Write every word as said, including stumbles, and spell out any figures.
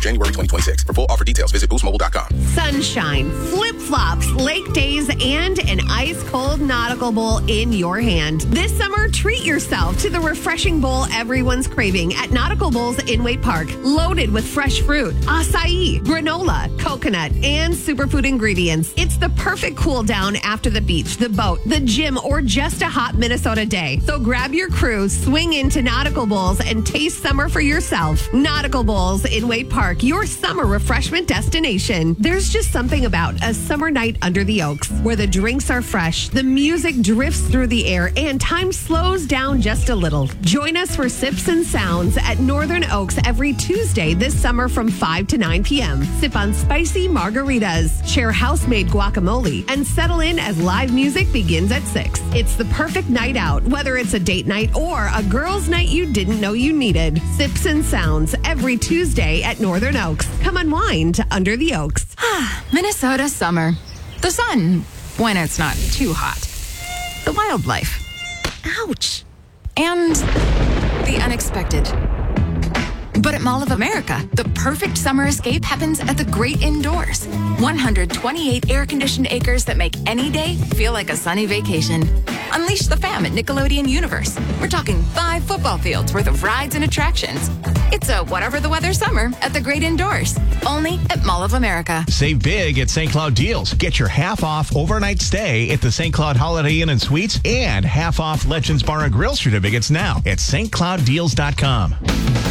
January twenty twenty-six. For full offer details, visit boost mobile dot com. Sunshine, flip-flops, lake days, and an ice-cold nautical bowl in your hand. This summer, treat yourself to the refreshing bowl everyone's craving at Nautical Bowls in Waite Park. Loaded with fresh fruit, acai, granola, coconut, and superfood ingredients. It's the perfect cool down after the beach, the boat, the gym, or just a hot Minnesota day. So grab your crew, swing into Nautical Bowls, and taste summer for yourself. Nautical Bowls in Waite Park, your summer refreshment destination. There's just something about a summer night under the oaks where the drinks are fresh, the music drifts through the air, and time slows down just a little. Join us for Sips and Sounds at Northern Oaks every Tuesday this summer from five to nine p.m. Sip on spicy margaritas, share house-made guacamole, and settle in as live music begins at six. It's the perfect night out, whether it's a date night or a girls' night you didn't know you needed. Sips and Sounds every Tuesday at Northern Oaks. Come unwind under the oaks. Minnesota summer. The sun, when it's not too hot. The wildlife. Ouch. And the unexpected. But at Mall of America, the perfect summer escape happens at the great indoors. one hundred twenty-eight air-conditioned acres that make any day feel like a sunny vacation. Unleash the fam at Nickelodeon Universe. We're talking five football fields worth of rides and attractions. It's a whatever the weather summer at the great indoors. Only at Mall of America. Save big at Saint Cloud Deals. Get your half-off overnight stay at the Saint Cloud Holiday Inn and Suites and half-off Legends Bar and Grill certificates now at st cloud deals dot com.